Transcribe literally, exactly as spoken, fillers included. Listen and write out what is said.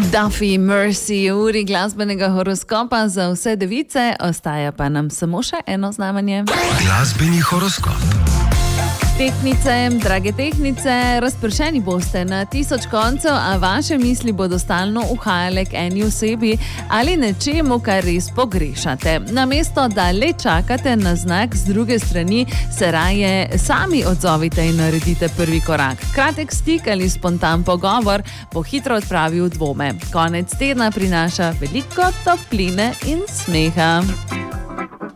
Duffy Mercy, uri glasbenega horoskopa za vse device, ostaja pa nam samo še eno znamenje. Glasbeni horoskop. Tehnice, drage tehnice, razpršeni boste na tisoč koncev, a vaše misli bodo stalno uhajale k eni osebi ali nečemu, kar res pogrešate. Namesto, da le čakate na znak z druge strani, se raje sami odzovite in naredite prvi korak. Kratek stik ali spontan pogovor bo hitro odpravil dvome. Konec tedna prinaša veliko topline in smeha.